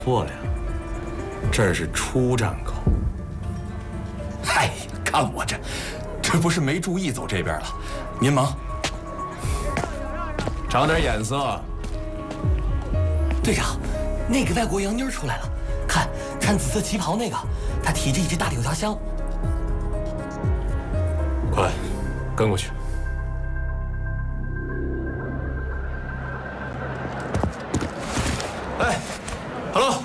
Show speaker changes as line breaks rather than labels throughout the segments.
过了呀，这儿是出站口。
哎呀，看我这不是没注意走这边了？您忙。
长点眼色。
队长，那个外国洋妞出来了，看穿紫色旗袍那个，她提着一只大柳条箱。
快，跟过去。哎 ，Hello，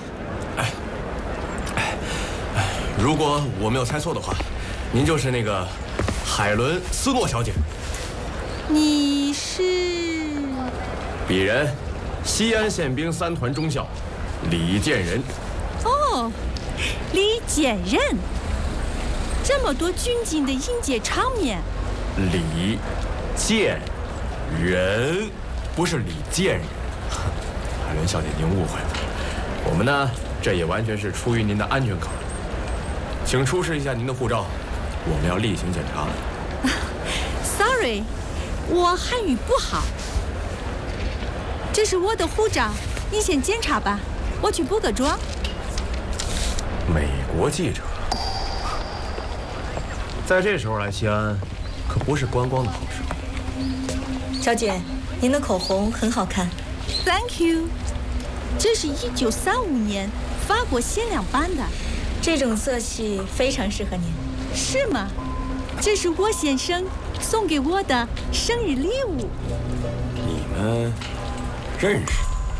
如果我没有猜错的话，您就是那个海伦·斯诺小姐。
你是？
鄙人，西安宪兵3团中校李建仁。
哦，李建仁，这么多军警的应届场面。
李建仁，不是李建仁。海伦小姐，您误会了。我们呢，这也完全是出于您的安全考虑。请出示一下您的护照，我们要例行检查。
Sorry， 我汉语不好。这是我的护照，你先检查吧，我去补个妆。
美国记者，在这时候来西安，可不是观光的好时候。
小姐，您的口红很好看。
Thank you。这是1935年法国限量版的，
这种色系非常适合您。
是吗？这是我先生送给我的生日礼物。
你们认识？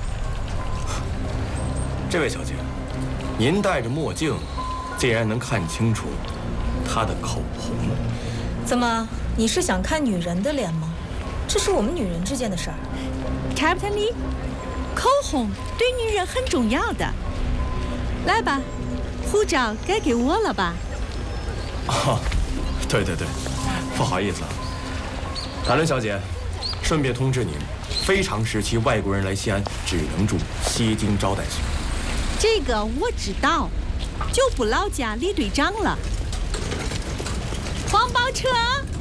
这位小姐，您戴着墨镜，竟然能看清楚她的口红。
怎么，你是想看女人的脸吗？这是我们女人之间的事儿。
Captain Lee， 口红对女人很重要的。来吧，护照该给我了吧？
哦，对，不好意思啊，海伦小姐，顺便通知您，非常时期外国人来西安只能住西京招待所。
这个我知道，就不劳驾李队长了。黄包车。